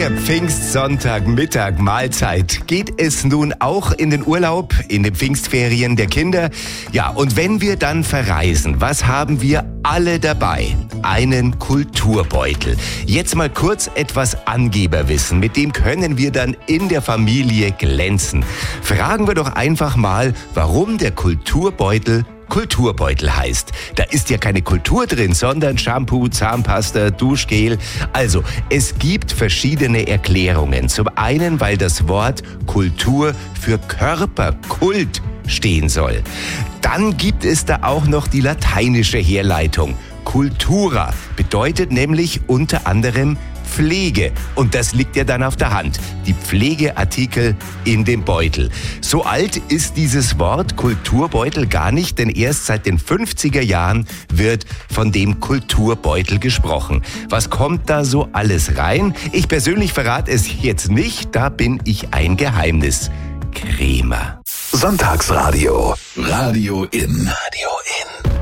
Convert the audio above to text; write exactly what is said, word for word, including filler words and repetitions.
der Pfingstsonntag, Mittag, Mahlzeit. Geht es nun auch in den Urlaub, in den Pfingstferien der Kinder? Ja, und wenn wir dann verreisen, was haben wir alle dabei? Einen Kulturbeutel. Jetzt mal kurz etwas Angeberwissen, mit dem können wir dann in der Familie glänzen. Fragen wir doch einfach mal, warum der Kulturbeutel Kulturbeutel heißt. Da ist ja keine Kultur drin, sondern Shampoo, Zahnpasta, Duschgel. Also, es gibt verschiedene Erklärungen. Zum einen, weil das Wort Kultur für Körperkult stehen soll. Dann gibt es da auch noch die lateinische Herleitung. Cultura bedeutet nämlich unter anderem Pflege. Und das liegt ja dann auf der Hand. Die Pflegeartikel in dem Beutel. So alt ist dieses Wort Kulturbeutel gar nicht, denn erst seit den fünfziger Jahren wird von dem Kulturbeutel gesprochen. Was kommt da so alles rein? Ich persönlich verrate es jetzt nicht, da bin ich ein Geheimniskrämer. Sonntagsradio. Radio in. Radio in.